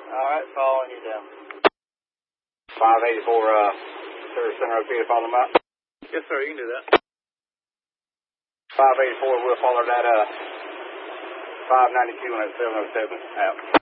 Alright, following you down. 584, Service Center, okay to follow them out? Yes, sir, you can do that. 584, we'll follow that, 592 and 707 out.